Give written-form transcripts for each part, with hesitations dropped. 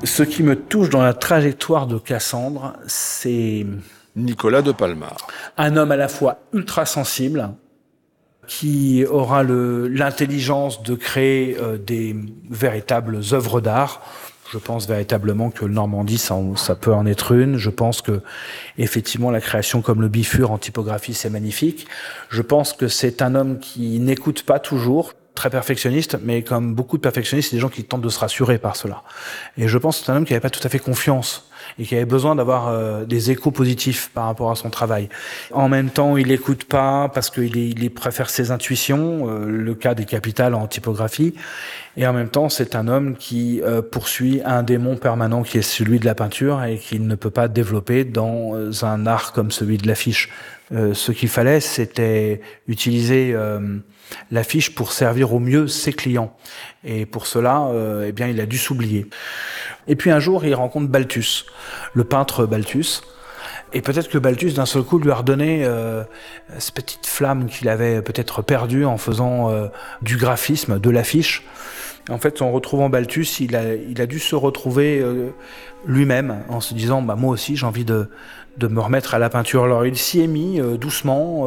Ce qui me touche dans la trajectoire de Cassandre, c'est Nicolas de Palmar. un homme à la fois ultra sensible, qui aura l'intelligence de créer des véritables œuvres d'art. Je pense véritablement que le Normandie, ça peut en être une. Je pense que, effectivement, la création comme le Bifur en typographie, c'est magnifique. Je pense que c'est un homme qui n'écoute pas toujours, très perfectionniste, mais comme beaucoup de perfectionnistes, c'est des gens qui tentent de se rassurer par cela. Et je pense que c'est un homme qui n'avait pas tout à fait confiance et qui avait besoin d'avoir des échos positifs par rapport à son travail. En même temps, il n'écoute pas parce qu'il préfère ses intuitions, le cas des capitales en typographie. Et en même temps, c'est un homme qui poursuit un démon permanent qui est celui de la peinture et qu'il ne peut pas développer dans un art comme celui de l'affiche. Ce qu'il fallait, c'était utiliser l'affiche pour servir au mieux ses clients. Et pour cela, eh bien, il a dû s'oublier. Et puis un jour, il rencontre Balthus, le peintre Balthus. Et peut-être que Balthus, d'un seul coup, lui a redonné cette petite flamme qu'il avait peut-être perdue en faisant du graphisme, de l'affiche. En fait, en retrouvant Balthus, il a dû se retrouver lui-même en se disant « moi aussi, j'ai envie de me remettre à la peinture ». Alors, il s'y est mis doucement,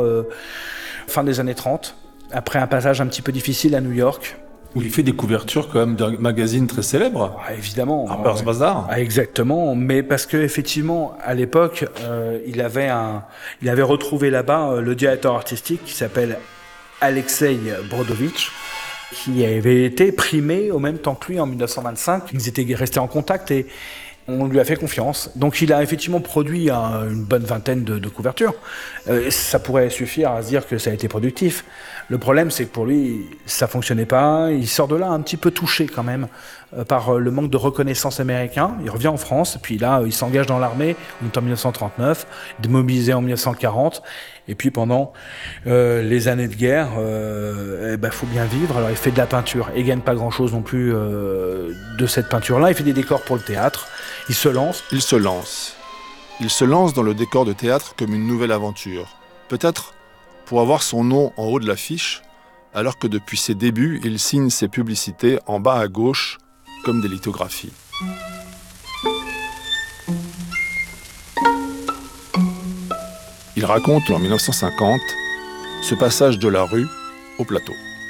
fin des années 30, après un passage un petit peu difficile à New York. Où il fait des couvertures quand même d'un magazine très célèbre. Ah, évidemment. Harper's Bazaar. Ah, exactement, mais parce que effectivement, à l'époque, il avait retrouvé là-bas le directeur artistique qui s'appelle Alexei Brodovitch, qui avait été primé au même temps que lui en 1925. Ils étaient restés en contact et on lui a fait confiance. Donc il a effectivement produit une bonne vingtaine de couvertures. Ça pourrait suffire à se dire que ça a été productif. Le problème, c'est que pour lui, ça fonctionnait pas. Il sort de là un petit peu touché quand même par le manque de reconnaissance américain. Il revient en France, puis là, il s'engage dans l'armée. On est en 1939, démobilisé en 1940. Et puis pendant les années de guerre, faut bien vivre. Alors il fait de la peinture et gagne pas grand-chose non plus de cette peinture-là. Il fait des décors pour le théâtre. Il se lance. Il se lance dans le décor de théâtre comme une nouvelle aventure. Peut-être pour avoir son nom en haut de l'affiche, alors que depuis ses débuts, il signe ses publicités en bas à gauche comme des lithographies. Il raconte en 1950 ce passage de la rue au plateau.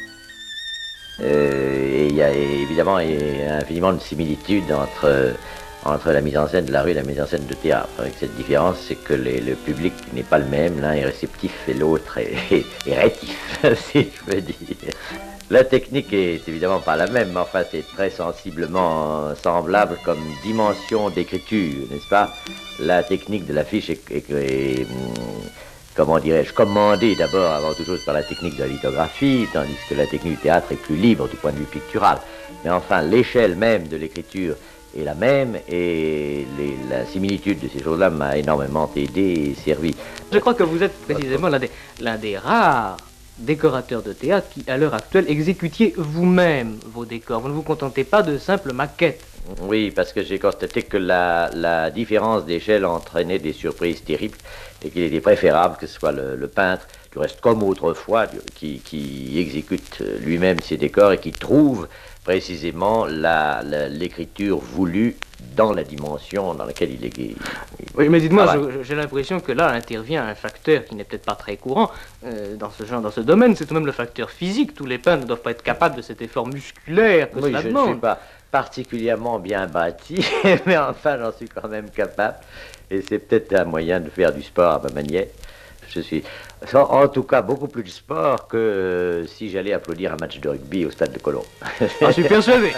Il y a évidemment infiniment de similitudes entre la mise en scène de la rue et la mise en scène de théâtre. Avec cette différence, c'est que le public n'est pas le même, l'un est réceptif et l'autre est rétif, si je veux dire. La technique est évidemment pas la même, mais enfin c'est très sensiblement semblable comme dimension d'écriture, n'est-ce pas? La technique de l'affiche est comment dirais-je, commandée d'abord avant toute chose par la technique de la lithographie, tandis que la technique du théâtre est plus libre du point de vue pictural. Mais enfin, l'échelle même de l'écriture est la même et la similitude de ces choses-là m'a énormément aidé et servi. Je crois que vous êtes précisément l'un des rares décorateurs de théâtre qui, à l'heure actuelle, exécutiez vous-même vos décors. Vous ne vous contentez pas de simples maquettes. Oui, parce que j'ai constaté que la différence d'échelle entraînait des surprises terribles et qu'il était préférable que ce soit le peintre, du reste comme autrefois, qui exécute lui-même ses décors et qui trouve précisément l'écriture voulue dans la dimension dans laquelle il est. Oui, mais dites-moi, j'ai l'impression que là intervient un facteur qui n'est peut-être pas très courant dans ce domaine, c'est tout de même le facteur physique. Tous les peintres ne doivent pas être capables de cet effort musculaire que cela demande. Je ne suis pas particulièrement bien bâti, mais enfin j'en suis quand même capable. Et c'est peut-être un moyen de faire du sport à ma manière. Je suis en tout cas beaucoup plus de sport que si j'allais applaudir un match de rugby au stade de Colomb. J'en suis persuadé.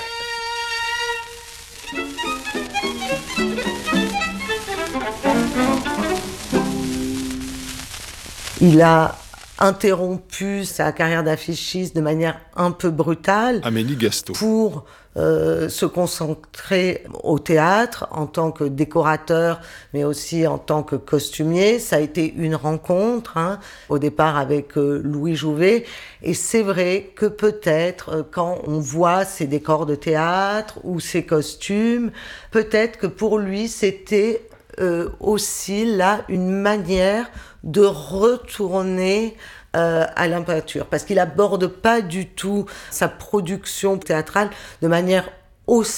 Il a interrompu sa carrière d'affichiste de manière un peu brutale. Amélie Gastaud. Pour se concentrer au théâtre en tant que décorateur, mais aussi en tant que costumier. Ça a été une rencontre, au départ avec Louis Jouvet. Et c'est vrai que peut-être, quand on voit ses décors de théâtre ou ses costumes, peut-être que pour lui, c'était aussi là une manière de retourner à la peinture, parce qu'il aborde pas du tout sa production théâtrale de manière aussi